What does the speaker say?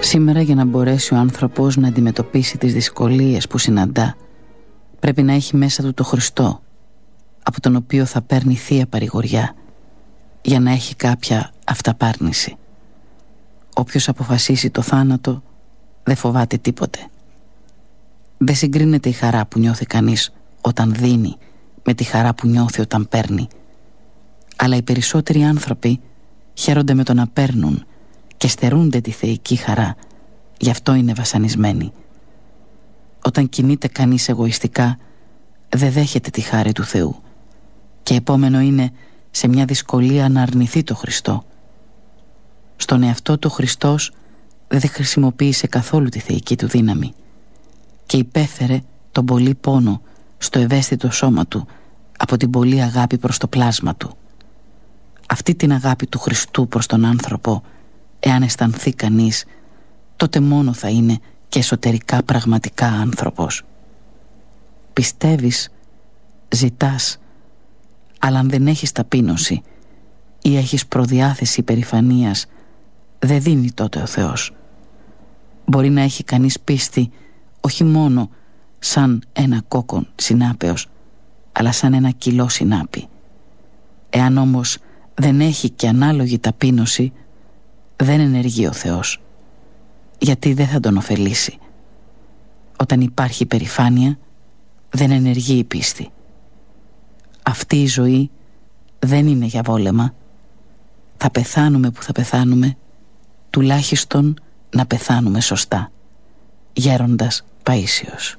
Σήμερα, για να μπορέσει ο άνθρωπος να αντιμετωπίσει τις δυσκολίες που συναντά, πρέπει να έχει μέσα του το Χριστό, από τον οποίο θα παίρνει θεία παρηγοριά, για να έχει κάποια αυταπάρνηση. Όποιος αποφασίσει το θάνατο δεν φοβάται τίποτε. Δεν συγκρίνεται η χαρά που νιώθει κανείς όταν δίνει με τη χαρά που νιώθει όταν παίρνει. Αλλά οι περισσότεροι άνθρωποι χαίρονται με το να παίρνουν και στερούνται τη θεϊκή χαρά. Γι' αυτό είναι βασανισμένοι. Όταν κινείται κανείς εγωιστικά, δεν δέχεται τη χάρη του Θεού, και επόμενο είναι σε μια δυσκολία να αρνηθεί το Χριστό. Στον εαυτό του Χριστός δεν χρησιμοποίησε καθόλου τη θεϊκή του δύναμη και υπέφερε τον πολύ πόνο στο ευαίσθητο σώμα του από την πολλή αγάπη προς το πλάσμα του. Αυτή την αγάπη του Χριστού προς τον άνθρωπο, εάν αισθανθεί κανείς, τότε μόνο θα είναι και εσωτερικά πραγματικά άνθρωπος. Πιστεύεις, ζητάς, αλλά αν δεν έχεις ταπείνωση ή έχεις προδιάθεση υπερηφανίας, δεν δίνει τότε ο Θεός. Μπορεί να έχει κανείς πίστη όχι μόνο σαν ένα κόκκον συνάπεως, αλλά σαν ένα κιλό συνάπη. Εάν όμως δεν έχει και ανάλογη ταπείνωση, δεν ενεργεί ο Θεός, γιατί δεν θα τον ωφελήσει. Όταν υπάρχει υπερηφάνεια, δεν ενεργεί η πίστη. Αυτή η ζωή δεν είναι για βόλεμα. Θα πεθάνουμε που θα πεθάνουμε, τουλάχιστον να πεθάνουμε σωστά. Γέροντας Παΐσιος.